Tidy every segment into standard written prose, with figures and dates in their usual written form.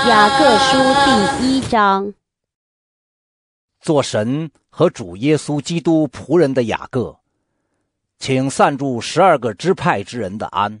雅各书第1章。 做神和主耶稣基督仆人的雅各，请散住12个支派之人的安。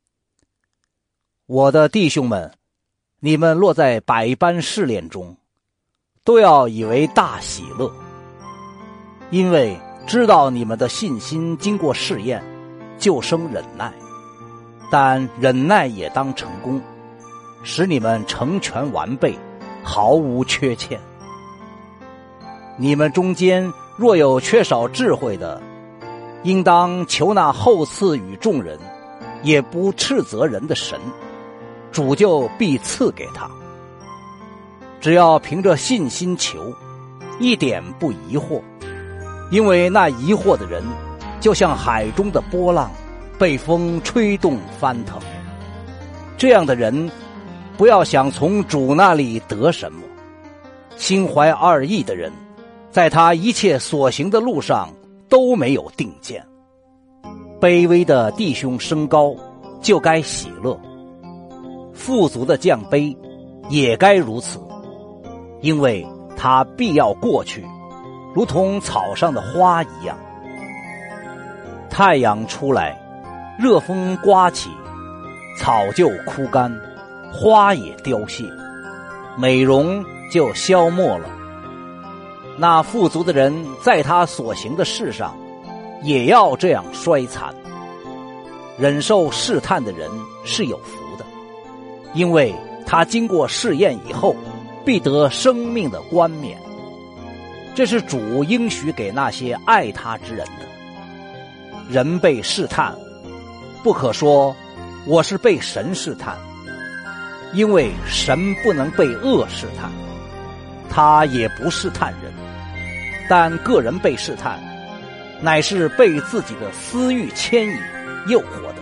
我的弟兄们，你们落在百般试炼中，都要以为大喜乐，因为知道你们的信心经过试验，就生忍耐。但忍耐也当成功，使你们成全完备，毫无缺欠。你们中间若有缺少智慧的，应当求那厚赐与众人，也不斥责人的神，主就必赐给他。只要凭着信心求，一点不疑惑，因为那疑惑的人，就像海中的波浪，被风吹动翻腾。这样的人，不要想从主那里得什么。心怀二意的人，在他一切所行的路上都没有定见。卑微的弟兄升高，就该喜乐；富足的降卑，也该如此，因为他必要过去，如同草上的花一样。太阳出来，热风刮起，草就枯干，花也凋谢，美容就消没了。那富足的人在他所行的事上，也要这样衰残。忍受试探的人是有福的，因为他经过试验以后，必得生命的冠冕。这是主应许给那些爱他之人的。人被试探，不可说我是被神试探，因为神不能被恶试探，他也不试探人。但个人被试探，乃是被自己的私欲牵引诱惑的。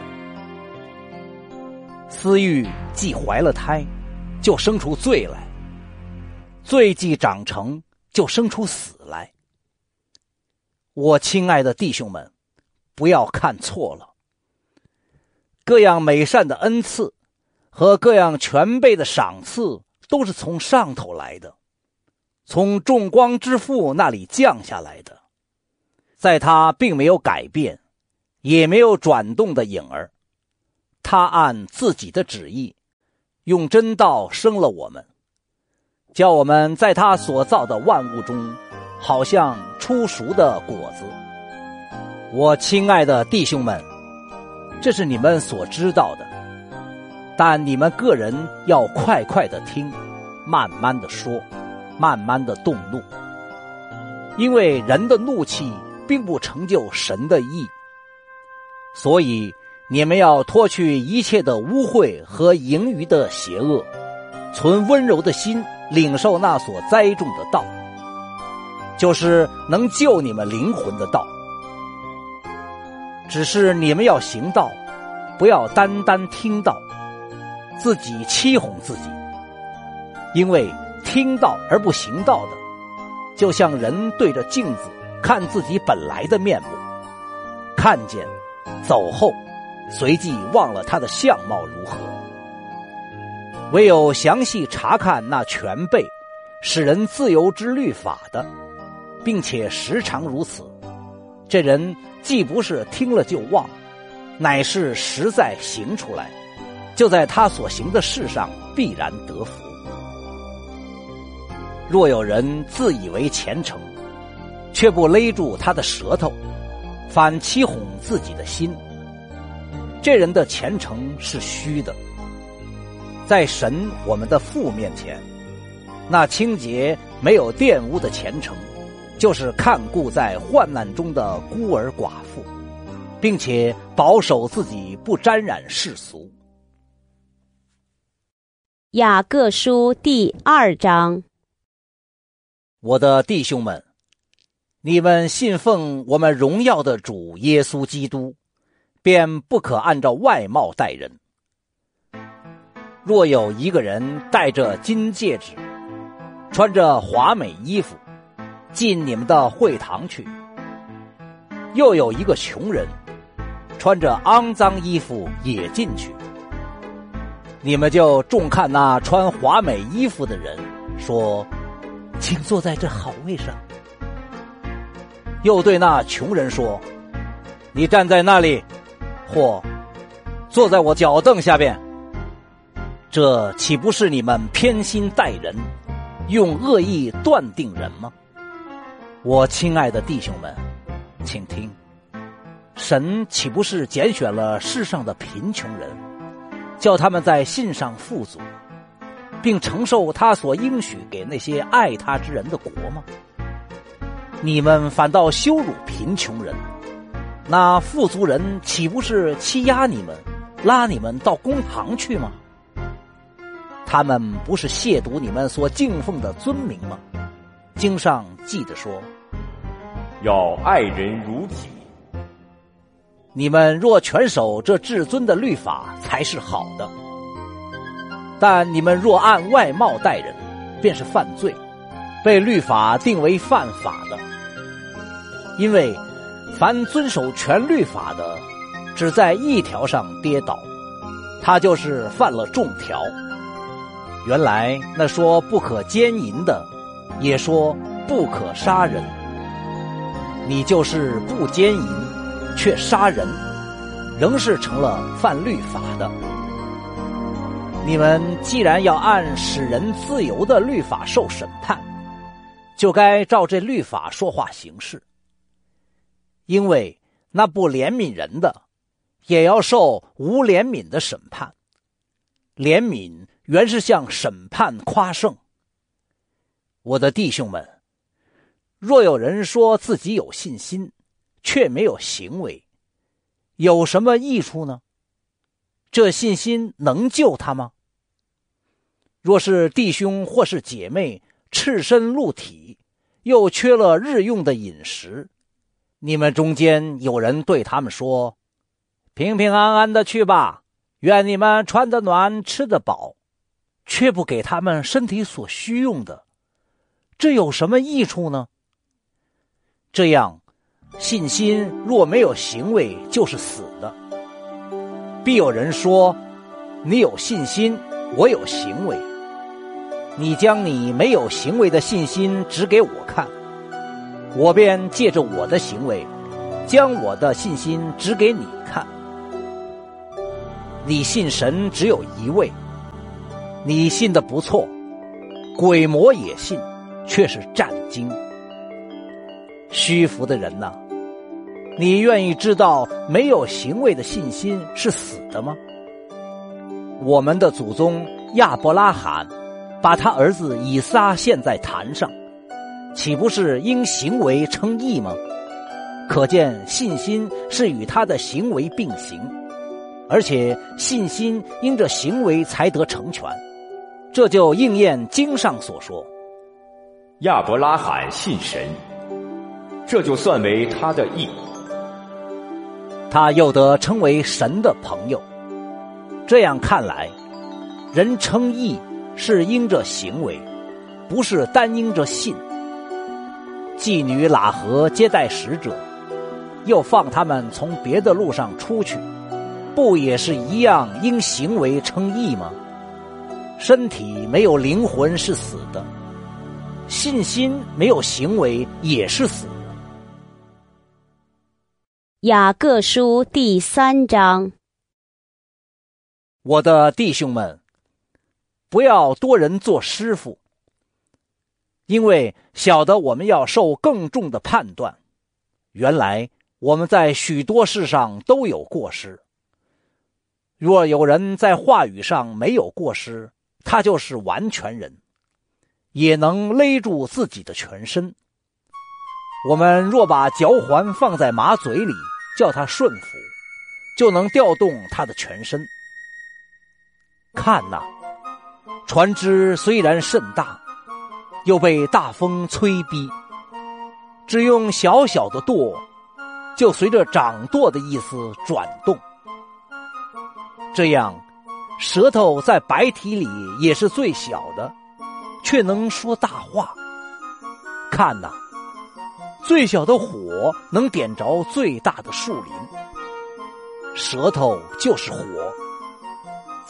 私欲既怀了胎，就生出罪来；罪既长成，就生出死来。我亲爱的弟兄们，不要看错了。各样美善的恩赐和各样全备的赏赐，都是从上头来的，从众光之父那里降下来的。在他并没有改变，也没有转动的影儿。他按自己的旨意，用真道生了我们，叫我们在他所造的万物中，好像出熟的果子。我亲爱的弟兄们，这是你们所知道的，但你们个人要快快的听，慢慢的说，慢慢的动怒，因为人的怒气并不成就神的义。所以你们要脱去一切的污秽和盈余的邪恶，存温柔的心，领受那所栽种的道，就是能救你们灵魂的道。只是你们要行道，不要单单听道，自己欺哄自己。因为听道而不行道的，就像人对着镜子看自己本来的面目，看见走后，随即忘了他的相貌如何。唯有详细查看那全备使人自由之律法的，并且时常如此，这人既不是听了就忘，乃是实在行出来，就在他所行的事上必然得福。若有人自以为虔诚，却不勒住他的舌头，反欺哄自己的心，这人的虔诚是虚的。在神我们的父面前，那清洁没有玷污的虔诚，就是看顾在患难中的孤儿寡妇，并且保守自己不沾染世俗。 雅各书第2章。 我的弟兄们，你们信奉我们荣耀的主耶稣基督，便不可按照外貌待人。若有一个人戴着金戒指，穿着华美衣服，进你们的会堂去；又有一个穷人，穿着肮脏衣服也进去， 你们就重看那穿华美衣服的人，说：请坐在这好位上。又对那穷人说：你站在那里，或坐在我脚凳下边。这岂不是你们偏心待人，用恶意断定人吗？我亲爱的弟兄们，请听，神岂不是拣选了世上的贫穷人，叫他们在信上富足，并承受他所应许给那些爱他之人的国吗？你们反倒羞辱贫穷人，那富足人岂不是欺压你们，拉你们到公堂去吗？他们不是亵渎你们所敬奉的尊名吗？经上记着说： 要爱人如己。 你们若全守这至尊的律法，才是好的。但你们若按外貌待人，便是犯罪，被律法定为犯法的。因为凡遵守全律法的，只在一条上跌倒，他就是犯了众条。原来那说不可奸淫的，也说不可杀人。你就是不奸淫，却杀人，仍是成了犯律法的。你们既然要按使人自由的律法受审判，就该照这律法说话行事。因为那不怜悯人的，也要受无怜悯的审判。怜悯原是向审判夸胜。我的弟兄们，若有人说自己有信心，却没有行为，有什么益处呢？这信心能救他吗？若是弟兄或是姐妹赤身露体，又缺了日用的饮食，你们中间有人对他们说：平平安安的去吧，愿你们穿得暖，吃得饱，却不给他们身体所需用的，这有什么益处呢？这样，信心若没有行为，就是死的。必有人说：你有信心，我有行为。你将你没有行为的信心指给我看，我便借着我的行为，将我的信心指给你看。你信神只有一位，你信的不错，鬼魔也信，却是战惊。虚浮的人哪，你愿意知道没有行为的信心是死的吗？我们的祖宗亚伯拉罕把他儿子以撒献在坛上，岂不是因行为称义吗？可见信心是与他的行为并行，而且信心因着行为才得成全。这就应验经上所说： 亚伯拉罕信神，这就算为他的义。 他又得称为神的朋友。这样看来，人称义是因着行为，不是单因着信。妓女喇合接待使者，又放他们从别的路上出去，不也是一样因行为称义吗？身体没有灵魂是死的，信心没有行为也是死的。 雅各书第3章。 我的弟兄们，不要多人做师傅，因为晓得我们要受更重的判断。原来我们在许多事上都有过失。若有人在话语上没有过失，他就是完全人，也能勒住自己的全身。我们若把嚼环放在马嘴里，叫他顺服，就能调动他的全身。看哪，船只虽然甚大，又被大风催逼，只用小小的舵，就随着掌舵的意思转动。这样，舌头在白体里也是最小的，却能说大话。看哪，最小的火能点着最大的树林。舌头就是火，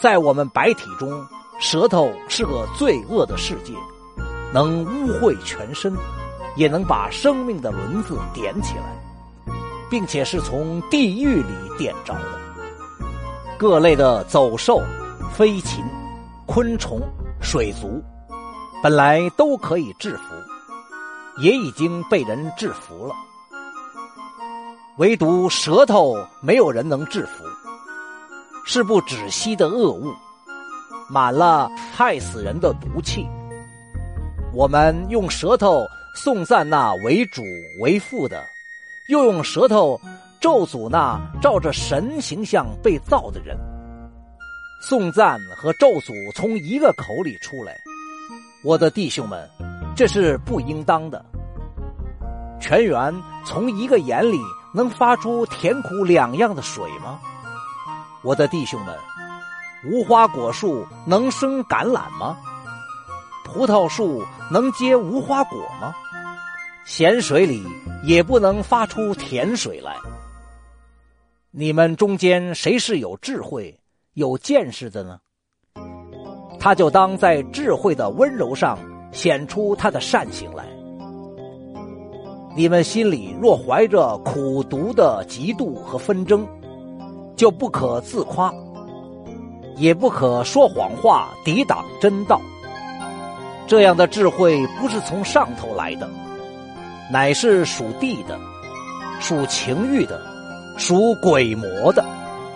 在我们白体中，舌头是个罪恶的世界，能污秽全身，也能把生命的轮子点起来，并且是从地狱里点着的。各类的走兽、飞禽、昆虫、水族，本来都可以制服，也已经被人制服了，唯独舌头没有人能制服，是不止息的恶物，满了害死人的毒气。我们用舌头颂赞那为主为父的，又用舌头咒诅那照着神形象被造的人。颂赞和咒诅从一个口里出来，我的弟兄们，这是不应当的。泉源从一个眼里能发出甜苦两样的水吗？我的弟兄们，无花果树能生橄榄吗？葡萄树能结无花果吗？咸水里也不能发出甜水来。你们中间谁是有智慧、有见识的呢？他就当在智慧的温柔上显出他的善行来。你们心里若怀着苦毒的嫉妒和纷争，就不可自夸，也不可说谎话抵挡真道。这样的智慧不是从上头来的，乃是属地的，属情欲的，属鬼魔的。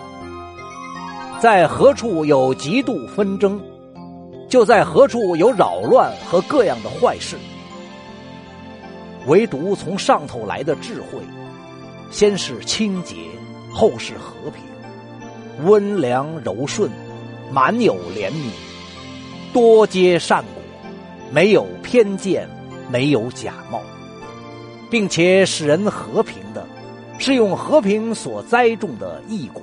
在何处有嫉妒纷争，就在何处有扰乱和各样的坏事。唯独从上头来的智慧，先是清洁，后是和平，温良柔顺，满有怜悯，多结善果，没有偏见，没有假冒，并且使人和平的，是用和平所栽种的义果。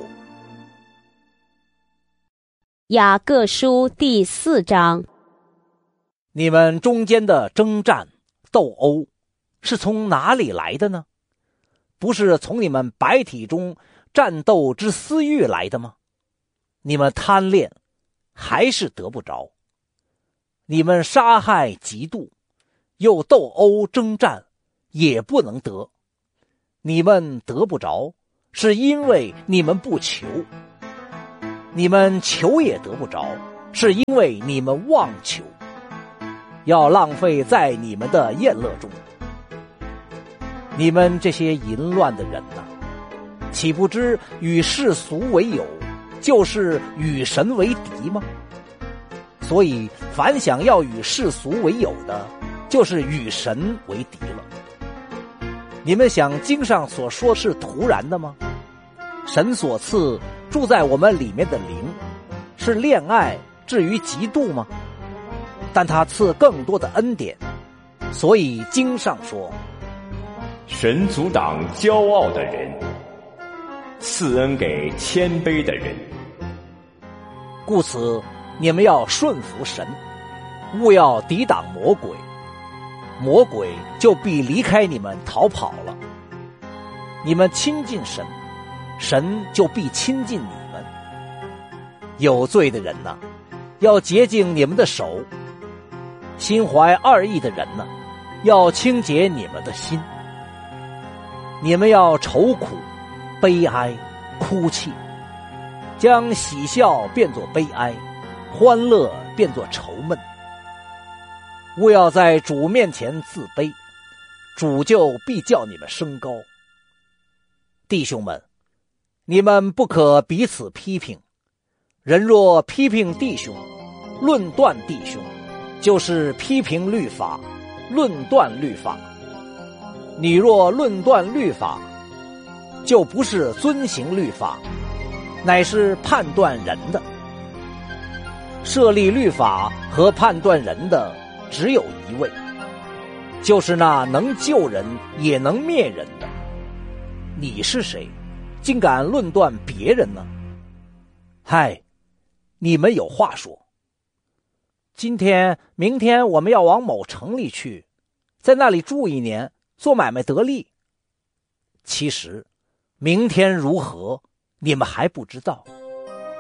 雅各书第4章。 你们中间的征战、斗殴，是从哪里来的呢？不是从你们白体中战斗之私欲来的吗？你们贪恋，还是得不着；你们杀害、嫉妒，又斗殴征战，也不能得。你们得不着，是因为你们不求；你们求也得不着，是因为你们妄求，要浪费在你们的宴乐中。你们这些淫乱的人哪，岂不知与世俗为友，就是与神为敌吗？所以凡想要与世俗为友的，就是与神为敌了。你们想经上所说是徒然的吗？神所赐住在我们里面的灵，是恋爱至于嫉妒吗？但他赐更多的恩典，所以经上说， 神阻挡骄傲的人，赐恩给谦卑的人。 故此你们要顺服神，勿要抵挡魔鬼，魔鬼就必离开你们逃跑了。你们亲近神，神就必亲近你们。有罪的人哪，要洁净你们的手；心怀二意的人哪，要清洁你们的心。你们要愁苦、悲哀、哭泣，将喜笑变作悲哀，欢乐变作愁闷。勿要在主面前自卑，主就必叫你们升高。弟兄们，你们不可彼此批评。人若批评弟兄，论断弟兄，就是批评律法，论断律法。你若论断律法，就不是遵行律法，乃是判断人的。设立律法和判断人的只有一位，就是那能救人也能灭人的。你是谁，竟敢论断别人呢？嗨，你们有话说。今天、明天我们要往某城里去，在那里住1年，做买卖得利。其实明天如何，你们还不知道。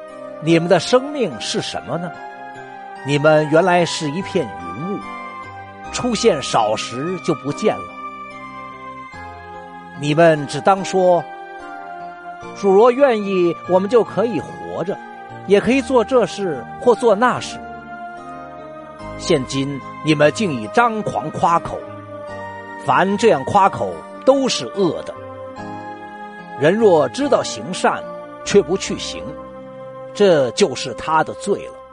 你们的生命是什么呢？你们原来是一片云雾，出现少时就不见了。你们只当说，主若愿意，我们就可以活着，也可以做这事或做那事。现今你们竟以张狂夸口，凡这样夸口都是恶的。人若知道行善，却不去行，这就是他的罪了。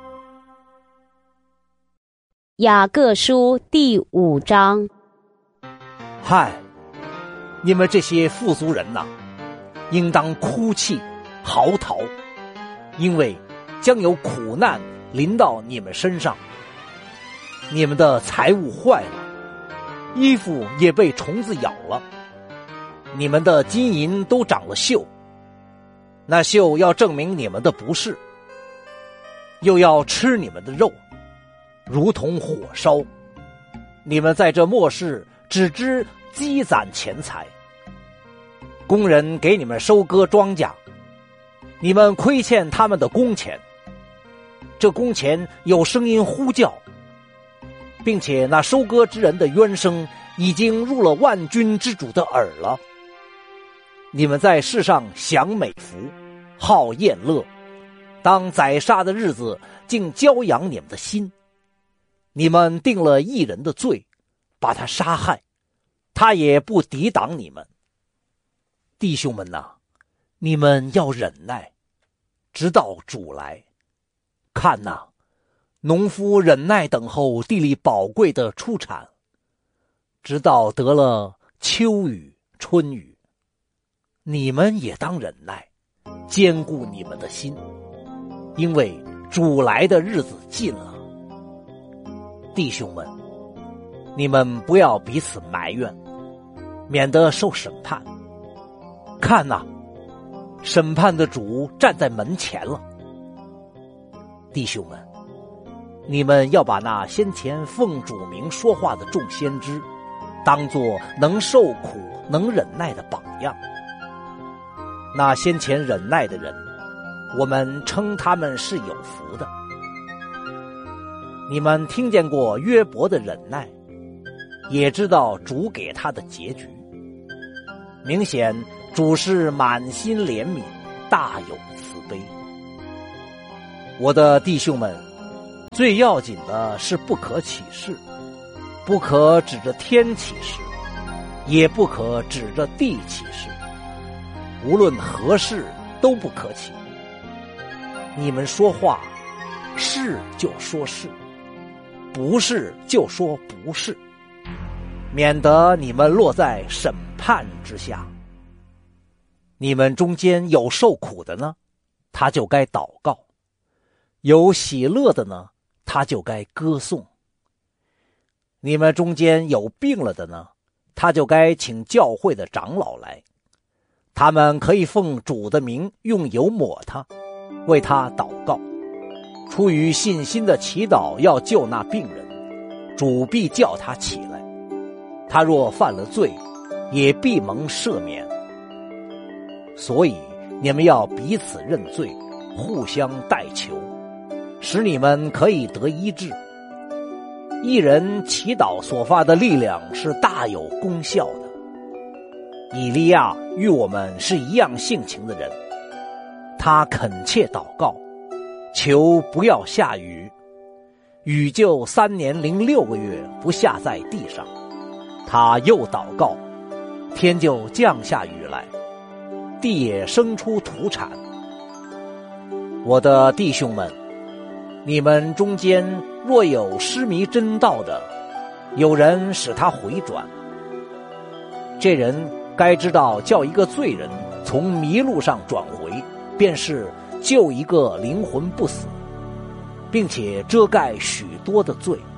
雅各书第5章。 嗨，你们这些富足人呐，应当哭泣嚎啕，因为将有苦难临到你们身上。你们的财物坏了，衣服也被虫子咬了，你们的金银都长了锈，那锈要证明你们的不是，又要吃你们的肉，如同火烧。你们在这末世只知积攒钱财，工人给你们收割庄稼，你们亏欠他们的工钱，这工钱有声音呼叫，并且那收割之人的冤声已经入了万军之主的耳了。你们在世上享美福，好宴乐，当宰杀的日子竟骄养你们的心。你们定了一人的罪，把他杀害，他也不抵挡你们。弟兄们哪，你们要忍耐，直到主来。看哪，农夫忍耐等候地里宝贵的出产，直到得了秋雨春雨。你们也当忍耐，坚固你们的心，因为主来的日子近了。弟兄们，你们不要彼此埋怨，免得受审判。看哪，审判的主站在门前了。弟兄们，你们要把那先前奉主名说话的众先知，当作能受苦能忍耐的榜样。那先前忍耐的人，我们称他们是有福的。你们听见过约伯的忍耐，也知道主给他的结局。明显主是满心怜悯，大有慈悲。我的弟兄们，最要紧的是不可起誓，不可指着天起誓，也不可指着地起誓，无论何事都不可起。你们说话，是就说是，不是就说不是，免得你们落在审判之下。你们中间有受苦的呢，他就该祷告；有喜乐的呢，他就该歌颂。你们中间有病了的呢，他就该请教会的长老来，他们可以奉主的名用油抹他，为他祷告。出于信心的祈祷要救那病人，主必叫他起来。他若犯了罪，也必蒙赦免。所以你们要彼此认罪，互相代求，使你们可以得医治。一人祈祷所发的力量是大有功效的。以利亚与我们是一样性情的人，他恳切祷告，求不要下雨，雨就3年06个月不下在地上。他又祷告，天就降下雨来，地也生出土产。我的弟兄们，你们中间若有失迷真道的，有人使他回转，这人该知道叫一个罪人从迷路上转回，便是救一个灵魂不死，并且遮盖许多的罪。